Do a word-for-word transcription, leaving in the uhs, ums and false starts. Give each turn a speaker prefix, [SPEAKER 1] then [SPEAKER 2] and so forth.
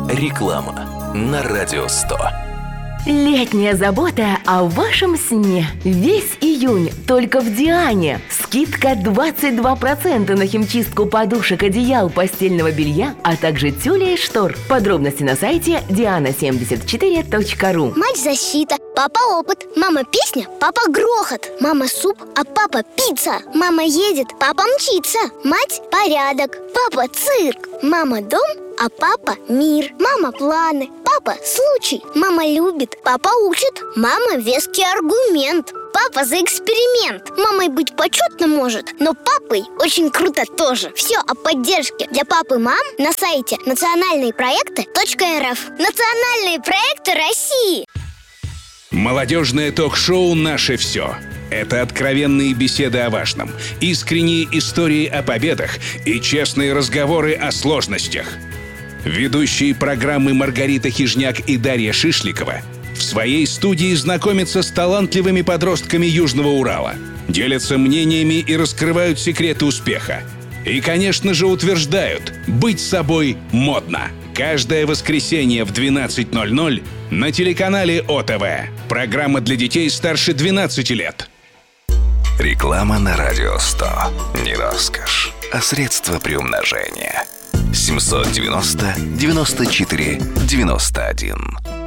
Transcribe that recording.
[SPEAKER 1] Реклама на Радио сто.
[SPEAKER 2] Летняя забота о вашем сне. Весь июнь только в Диане. Скидка двадцать два процента на химчистку подушек, одеял, постельного белья, а также тюля и штор. Подробности на сайте диана семьдесят четыре точка ру.
[SPEAKER 3] Мать защита, папа опыт, мама песня, папа грохот, мама суп, а папа пицца. Мама едет, папа мчится, мать порядок, папа цирк, мама дом, а папа мир. Мама планы, папа случай. Мама любит, папа учит. Мама веский аргумент. Папа за эксперимент. Мамой быть почетно может, но папой очень круто тоже. Все о поддержке для пап и мам на сайте национальные проекты точка эр эф. Национальные проекты России.
[SPEAKER 4] Молодежное ток-шоу «Наше все». Это откровенные беседы о важном, искренние истории о победах и честные разговоры о сложностях. Ведущие программы Маргарита Хижняк и Дарья Шишликова в своей студии знакомятся с талантливыми подростками Южного Урала, делятся мнениями и раскрывают секреты успеха. И, конечно же, утверждают: быть собой модно. Каждое воскресенье в двенадцать ноль ноль на телеканале О Тэ Вэ. Программа для детей старше двенадцати лет.
[SPEAKER 1] Реклама на Радио сто. Не роскошь, а средство приумножения. семьсот девяносто девяносто четыре девяносто один.